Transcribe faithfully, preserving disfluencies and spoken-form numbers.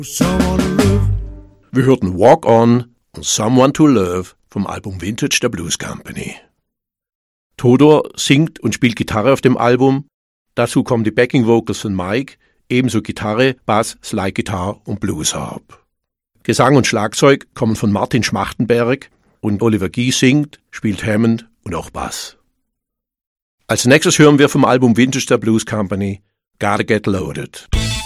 Wir hörten Walk On und Someone to Love vom Album Vintage der Blues Company. Todor singt und spielt Gitarre auf dem Album, dazu kommen die Backing Vocals von Mike, ebenso Gitarre, Bass, Slide Guitar und Blues Harp. Gesang und Schlagzeug kommen von Martin Schmachtenberg und Oliver Guy singt, spielt Hammond und auch Bass. Als nächstes hören wir vom Album Vintage der Blues Company Gotta Get Loaded.